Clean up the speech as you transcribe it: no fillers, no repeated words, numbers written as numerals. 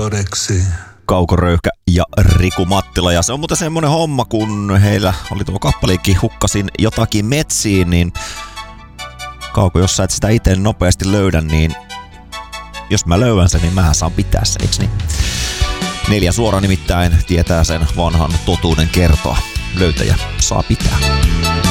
todeksi. Kauko Röyhkä ja Riku Mattila. Ja se on muuten semmonen homma, kun heillä oli tuo kappaleikki Hukkasin jotakin metsiin, niin Kauko, jos sä et sitä itse nopeasti löydä, niin jos mä löydän sen, niin mähän saan pitää sen, eiks niin? 4 suora nimittäin tietää sen vanhan totuuden kertoa. Löytäjä saa pitää.